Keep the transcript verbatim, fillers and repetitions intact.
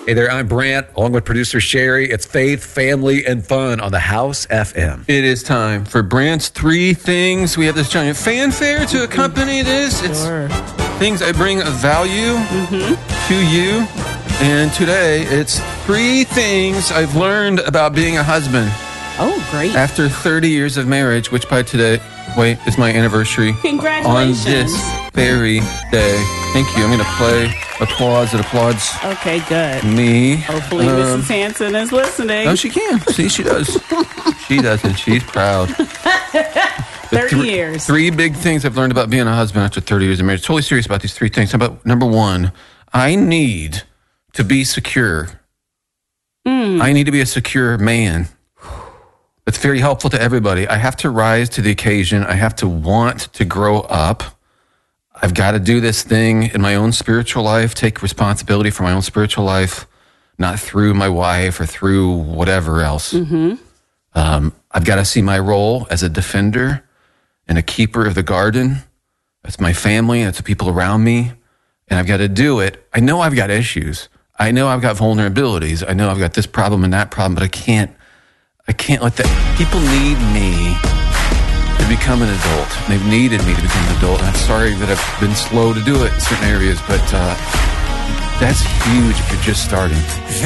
Hey there, I'm Brant, along with producer Sherry. It's faith, family, and fun on the House F M. It is time for Brant's Three Things. We have this giant fanfare to accompany this. It's Sure. things I bring of value Mm-hmm. to you. And today, it's three things I've learned about being a husband Oh, great. after thirty years of marriage, which by today, wait, is my anniversary. Congratulations. On this very day. Thank you. I'm going to play applause that applauds Okay, good. me. Hopefully Um, Missus Hanson is listening. Oh, she can. See, she does. She does, and she's proud. thirty three, years. Three big things I've learned about being a husband after thirty years of marriage. Totally serious about these three things. How about number one? I need to be secure. Mm. I need to be a secure man. It's very helpful to everybody. I have to rise to the occasion. I have to want to grow up. I've got to do this thing in my own spiritual life, take responsibility for my own spiritual life, not through my wife or through whatever else. Mm-hmm. Um, I've got to see my role as a defender and a keeper of the garden. That's my family. That's the people around me. And I've got to do it. I know I've got issues. I know I've got vulnerabilities. I know I've got this problem and that problem, but I can't, I can't let that. People need me to become an adult. They've needed me to become an adult. And I'm sorry that I've been slow to do it in certain areas, but uh, that's huge if you're just starting.